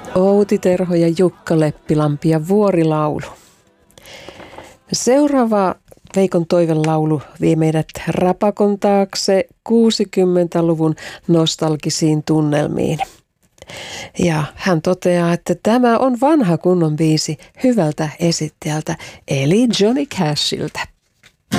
Outi Terho ja Jukka Leppilampi ja Vuorilaulu. Seuraava Veikon toivelaulu vie meidät rapakon taakse 60-luvun nostalgisiin tunnelmiin. Ja hän toteaa, että tämä on vanha kunnon biisi hyvältä esittäjältä eli Johnny Cashilta.